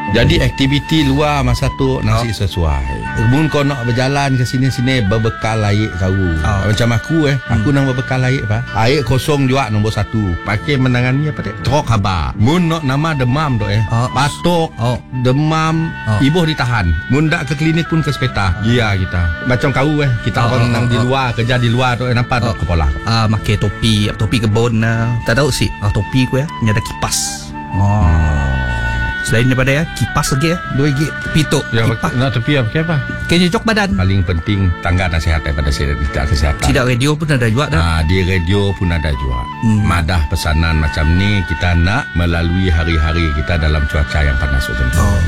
Jadi aktiviti luar masa tu nasi sesuai. Mun kau nak berjalan ke sini-sini berbekal air kau. Macam aku aku nang berbekal air air kosong juga nombor 1. Pakai menangani apa trok haba. Mun nak nama demam tu batuk, demam, ibuh ditahan. Mun dak ke klinik pun ke sepeta. Ya kita. Macam kau kita orang nang di luar kerja di luar tu nampak tak kepala. Pakai topi kebun tak tahu sih. Topi ku ni ada kipas. Selain daripada kipas lagi RM2 pituk kipas. Nak tepi pakai apa? Kenyocok badan. Paling penting tangga nasihat daripada tidak kesihatan. Tidak radio pun ada juga dah. Di radio pun ada juga. Madah pesanan macam ni kita nak melalui hari-hari kita dalam cuaca yang panas macam tu.